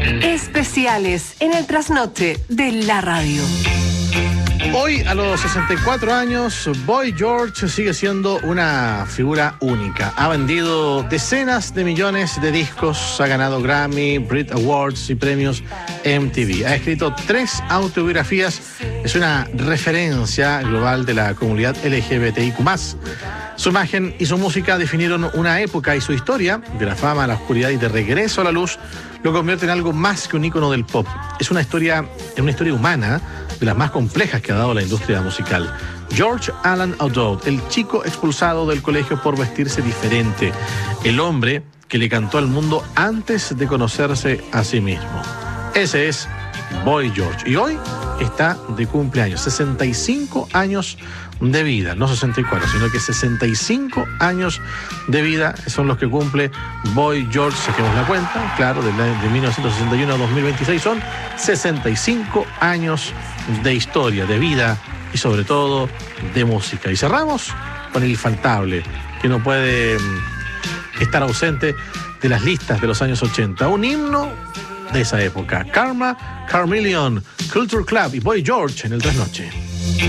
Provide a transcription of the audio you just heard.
Especiales en el trasnoche de la radio. Hoy, a los 64 años, Boy George sigue siendo una figura única. Ha vendido decenas de millones de discos, ha ganado Grammy, Brit Awards y premios MTV. Ha escrito 3 autobiografías, es una referencia global de la comunidad LGBTIQ+. Su imagen y su música definieron una época y su historia, de la fama a la oscuridad y de regreso a la luz, lo convierte en algo más que un ícono del pop. Es una historia humana, de las más complejas que ha dado la industria musical. George Alan O'Dowd, el chico expulsado del colegio por vestirse diferente, el hombre que le cantó al mundo antes de conocerse a sí mismo. Ese es Boy George. Y hoy está de cumpleaños, 65 años de vida, no 64, sino que 65 años de vida son los que cumple Boy George. Saquemos la cuenta, claro, de 1961 a 2026 son 65 años de historia, de vida y sobre todo de música. Y cerramos con el infaltable, que no puede estar ausente de las listas de los años 80, un himno de esa época. Karma, Carmillion, Culture Club y Boy George en el Trasnoche.